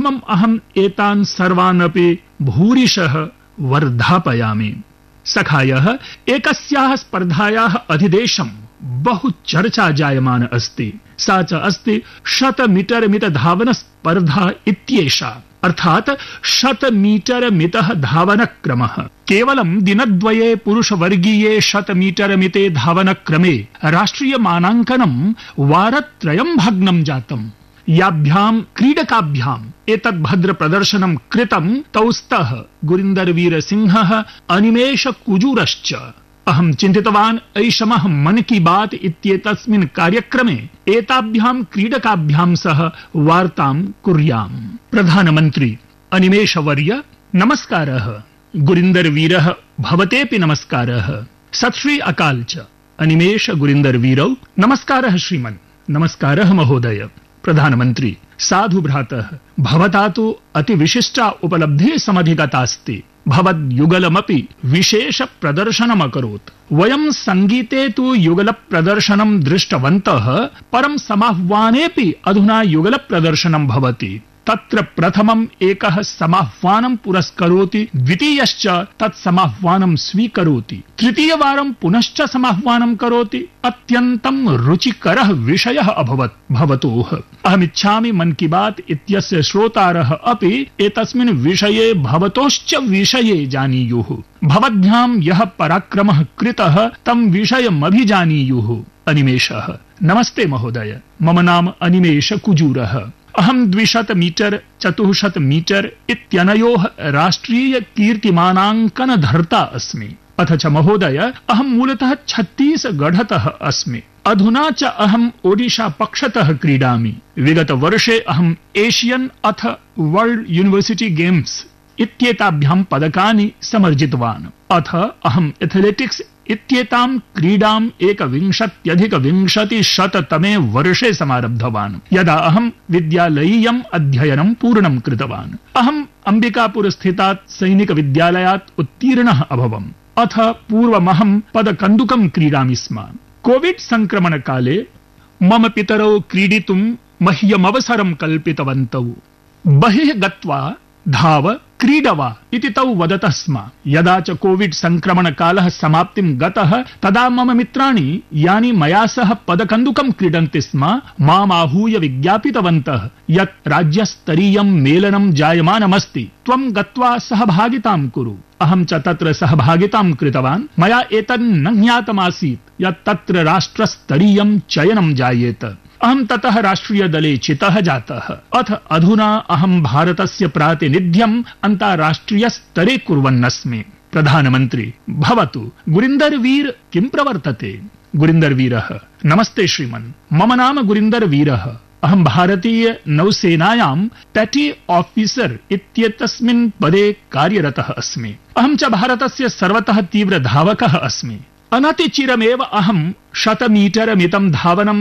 अहम् एतान् सर्वानपि भूरिशः वर्धापयामि। सखायः एकस्याः स्पर्धायाः अधिदेशं बहु चर्चा जायमान अस्ति। सा च अस्ति 100 मीटर मित धावन स्पर्धा इत्येषा, अर्थात् 100 मीटर मितः धावनक्रमः। केवलं दिनद्वये पुरुषवर्गीये 100 मीटर मिते धावनक्रमे राष्ट्रिय मानाङ्कनं वारत्रयं भग्नं जातम्। याभ्यां क्रीडकाभ्याम् एतद् भद्र प्रदर्शनं कृतं तौ स्तः गुरिन्दर वीर सिंहः, अनिमेष कुजूरश्च। अहं चिन्तितवान् ऐषमः मन की बात इत्येतस्मिन् कार्यक्रमे एताभ्यां क्रीडकाभ्यां सह वार्तां कुर्याम्। प्रधानमन्त्री: अनिमेषवर्य नमस्कारः। गुरिन्दर वीरः भवतेऽपि नमस्कारः। सत् श्री अकाल च। अनिमेष गुरिन्दर वीरौ नमस्कारः श्रीमन्। नमस्कारः महोदय। प्रधानमन्त्री: साधु भ्रातः, भवता तु अति विशिष्टा उपलब्धिः समधिगतास्ति। भवद्युगलमपि विशेष प्रदर्शनमकरोत्। वयं संगीते तु युगल प्रदर्शनं दृष्टवन्तः, परं समाह्वानेऽपि अधुना युगल प्रदर्शनं भवति। तत्र प्रथमम् एकः समाह्वानं पुरस्करोति, द्वितीयश्च तत् समाह्वानं स्वीकरोति, तृतीयवारं पुनश्च समाह्वानं करोति। अत्यन्तं रुचिकरः विषयः अभवत् भवतोः। अहमिच्छामि मन की बात इत्यस्य श्रोतारः अपि एतस्मिन् विषये भवतोश्च विषये जानीयुः। भवद्भ्यां यः पराक्रमः कृतः तं विषयमभिजानीयुः। अनिमेषः: नमस्ते महोदय, मम नाम अनिमेष कुजूरः। अहं 200 मीटर 400 मीटर इत्यनयोः राष्ट्रीय कीर्तिमानाङ्कन धर्ता अस्मि। अथ च महोदय, अहं मूलतः छत्तीसगढ़तः अस्मि। अधुना च अहम् ओडिशा पक्षतः क्रीडामि। विगत वर्षे अहम् एशियन अथ वर्ल्ड यूनिवर्सिटी गेम्स इत्येताभ्यां पदकानि समर्जितवान्। अथ अहम् एथलेटिक्स इत्येतां क्रीडाम् 21,20 तमे वर्षे समारब्धवान्, यदा अहम् विद्यालयीयम् अध्ययनं पूर्णं कृतवान्। अहम् अम्बिकापुर स्थितात् सैनिक विद्यालयात् उत्तीर्णः अभवम्। अथ पूर्वमहम् पदकन्दुकं क्रीडामि स्म। कोविड संक्रमण काले मम पितरौ क्रीडितुं मह्यमवसरं कल्पितवन्तौ। बहिः गत्वा धाव क्रीडवा इति तौ वदतः स्म। यदा च कोविड संक्रमण कालः समाप्तिं गतः, तदा मम मित्राणि, यानि मया सह पदकन्दुकं क्रीडन्ति स्म, मामाहूय विज्ञापितवन्तः यत् राज्यस्तरीयं मेलनं जायमानमस्ति, त्वं गत्वा सहभागितां कुरु। अहं च तत्र सहभागितां कृतवान्। मया एतन्न ज्ञातमासीत् यत् तत्र राष्ट्रस्तरीयं चयनं जायेत। अहं ततः राष्ट्रिय दले चितः जातः। अथ अधुना अहं भारतस्य प्रातिनिध्यम् अन्ताराष्ट्रिय स्तरे कुर्वन्नस्मि। प्रधानमन्त्री: भवतु, गुरिन्दर वीर किं प्रवर्तते? गुरिन्दर वीरः: नमस्ते श्रीमन्, मम नाम गुरिन्दर वीरः। अहं भारतीय नौसेनायां पेटी ऑफिसर इत्येतस्मिन् पदे कार्यरतः अस्मि। अहं च भारतस्य सर्वतः तीव्र धावकः अस्मि। अनतिचिरमेव अहं 100 मीटर मितं धावनं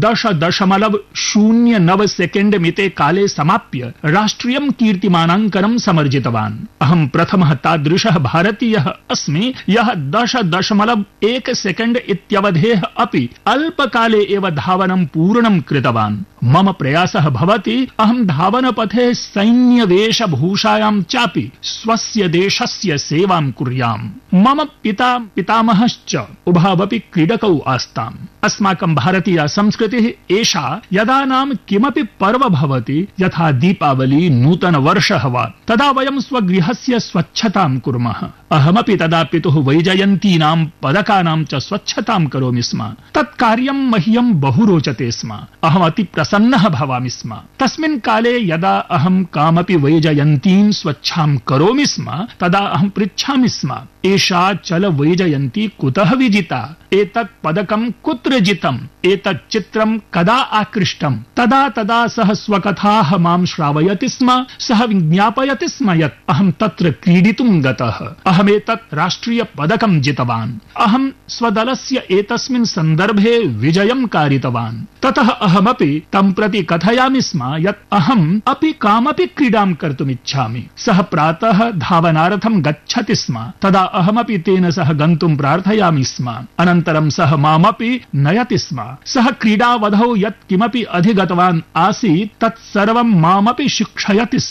10.09 सेकेण्ड मिते काले समाप्य राष्ट्रियं कीर्तिमानाङ्कनं समर्जितवान्। अहं प्रथमः तादृशः भारतीयः अस्मि यः 10.1 सेकेण्ड इत्यवधेः अपि अल्पकाले एव धावनं पूर्णं कृतवान्। मम प्रयासः भवति अहं धावनपथे सैन्यवेशभूषायां चापि स्वस्य देशस्य सेवां कुर्याम्। मम पितामहश्च उभावपि क्रीडकौ आस्ताम्। अस्माकं भारतीया संस्कृतिः एषा, यदा नाम किमपि पर्व भवति, यथा दीपावली, नूतन वर्षः वा, तदा वयं स्वगृहस्य स्वच्छतां कुर्मः। अहमपि तदा पितुः वैजयन्तीनां पदकानां च स्वच्छतां करोमि स्म। तत् कार्यं मह्यं बहु रोचते स्म। अहम् अति प्रसन्नः भवामि स्म। तस्मिन् काले यदा अहं कामपि वैजयन्तीं स्वच्छां करोमि स्म, तदा अहं पृच्छामि स्म, एषा चल वैजयन्ती कुतः विजिता? एतत् पदकं कुत्र जितम्? एतत् चित्रं कदा आकृष्टम्? तदा तदा सः स्वकथाः मां श्रावयति स्म। सः विज्ञापयति स्म यत् अहं तत्र क्रीडितुं गतः, अहमेतत् राष्ट्रिय पदकं जितवान्, अहं स्वदलस्य एतस्मिन् सन्दर्भे विजयं कारितवान्। ततः अहमपि तं प्रति कथयामि स्म यत् अहम् अपि कामपि क्रीडां कर्तुमिच्छामि। सः प्रातः धावनार्थं गच्छति स्म, तदा अहमपि तेन सह गन्तुं प्रार्थयामि स्म। अनन्तरं सः मामपि नयति स्म। सः क्रीडावधौ यत् किमपि अधिगतवान् आसीत् तत् सर्वं मामपि शिक्षयति स्म।